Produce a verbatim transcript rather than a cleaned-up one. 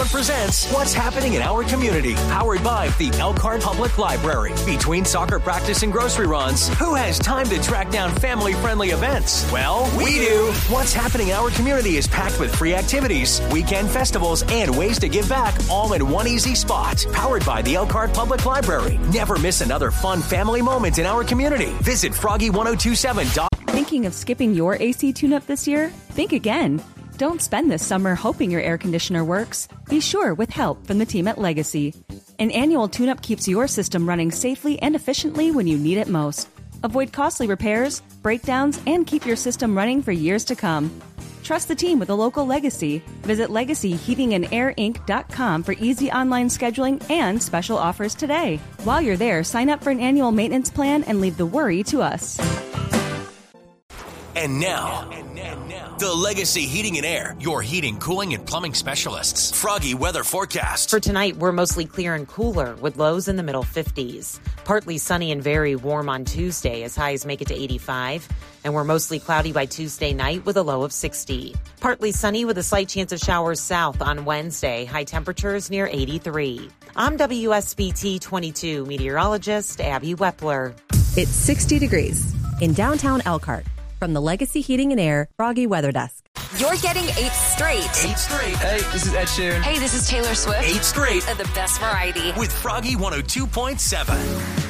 Report presents What's Happening in Our Community, powered by the Elkhart Public Library. Between soccer practice and grocery runs, who has time to track down family-friendly events? Well, we do. What's Happening in Our Community is packed with free activities, weekend festivals, and ways to give back, all in one easy spot. Powered by the Elkhart Public Library. Never miss another fun family moment in our community. Visit froggy ten twenty-seven dot com. Thinking of skipping your A C tune-up this year? Think again. Don't spend this summer hoping your air conditioner works. Be sure with help from the team at Legacy. An annual tune-up keeps your system running safely and efficiently when you need it most. Avoid costly repairs, breakdowns, and keep your system running for years to come. Trust the team with a local Legacy. Visit legacy heating and air inc dot com for easy online scheduling and special offers today. While you're there, sign up for an annual maintenance plan and leave the worry to us. And now, the Legacy Heating and Air, your heating, cooling, and plumbing specialists. Froggy weather forecast. For tonight, we're mostly clear and cooler with lows in the middle fifties. Partly sunny and very warm on Tuesday as highs make it to eighty-five. And we're mostly cloudy by Tuesday night with a low of sixty. Partly sunny with a slight chance of showers south on Wednesday. High temperatures near eighty-three. I'm W S B T twenty-two meteorologist Abby Wepler. It's sixty degrees in downtown Elkhart. From the Legacy Heating and Air Froggy Weather Desk. You're getting eight straight. Eight straight. Hey, this is Ed Sheeran. Hey, this is Taylor Swift. Eight straight. The best variety. With Froggy one oh two point seven.